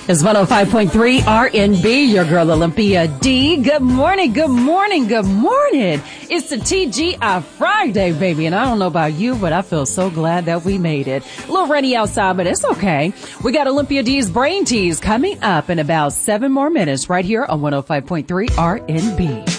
It's 105.3 RNB, your girl Olympia D. Good morning, good morning, good morning. It's the TGI Friday, baby. And I don't know about you, but I feel so glad that we made it. A little rainy outside, but it's okay. We got Olympia D's Brain Tease coming up in about 7 more minutes right here on 105.3 RNB.